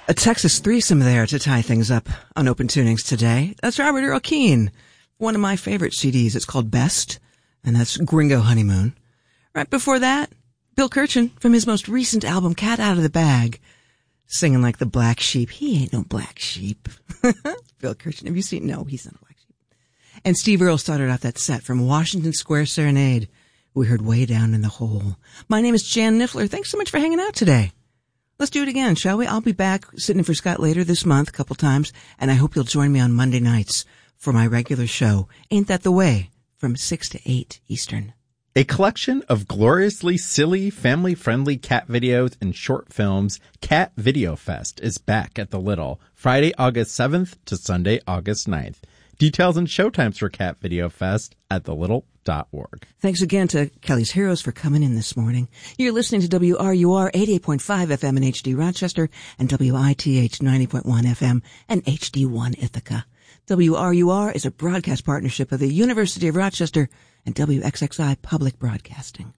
A Texas threesome there to tie things up on Open Tunings today. That's Robert Earl Keen. One of my favorite CDs. It's called Best, and that's Gringo Honeymoon. Right before that, Bill Kirchen from his most recent album, Cat Out of the Bag, singing like the black sheep. He ain't no black sheep. Bill Kirchen. Have you seen? No, he's not a black sheep. And Steve Earle started out that set from Washington Square Serenade. We heard Way Down in the Hole. My name is Jan Niffler. Thanks so much for hanging out today. Let's do it again, shall we? I'll be back sitting in for Scott later this month, a couple times, and I hope you'll join me on Monday nights for my regular show, Ain't That the Way, from 6 to 8 Eastern. A collection of gloriously silly, family-friendly cat videos and short films, Cat Video Fest is back at the Little, Friday, August 7th to Sunday, August 9th. Details and showtimes for Cat Video Fest at thelittle.org. Thanks again to Kelly's Heroes for coming in this morning. You're listening to WRUR 88.5 FM in HD Rochester and WITH 90.1 FM and HD1 Ithaca. WRUR is a broadcast partnership of the University of Rochester and WXXI Public Broadcasting.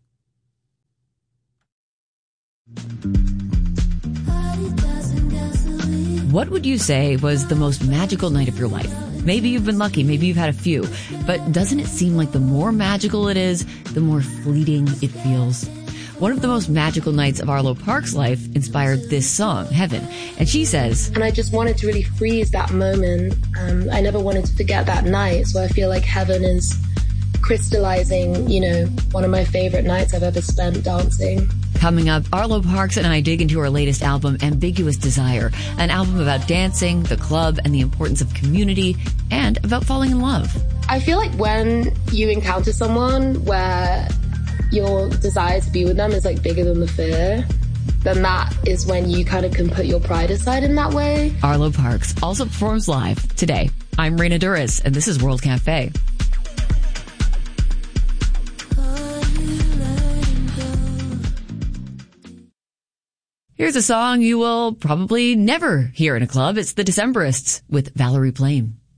What would you say was the most magical night of your life? Maybe you've been lucky, maybe you've had a few, but doesn't it seem like the more magical it is, the more fleeting it feels? One of the most magical nights of Arlo Parks' life inspired this song, Heaven. And she says, and I just wanted to really freeze that moment. I never wanted to forget that night, so I feel like Heaven is crystallizing, one of my favorite nights I've ever spent dancing. Coming up, Arlo Parks and I dig into her latest album, Ambiguous Desire, an album about dancing, the club, and the importance of community, and about falling in love. I feel like when you encounter someone where your desire to be with them is like bigger than the fear, then that is when you kind of can put your pride aside in that way. Arlo Parks also performs live today. I'm Raina Duras, and this is World Cafe. Here's a song you will probably never hear in a club. It's the Decemberists with Valerie Plame.